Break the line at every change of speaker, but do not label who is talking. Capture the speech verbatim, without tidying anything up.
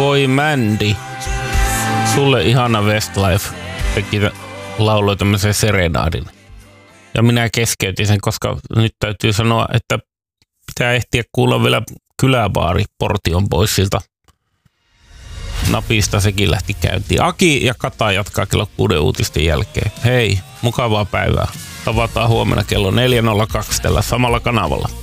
Voi Mandy. Sulle ihana Westlife teki lauloi tämmöisen serenaadin. Ja minä keskeytin sen, koska nyt täytyy sanoa, että pitää ehtiä kuulla vielä Kyläbaari Portion Boysilta. Napista sekin lähti käyntiin. Aki ja Kata jatkaa kello kuuden uutisten jälkeen. Hei, mukavaa päivää. Tavataan huomenna kello neljä nolla kaksi tällä samalla kanavalla.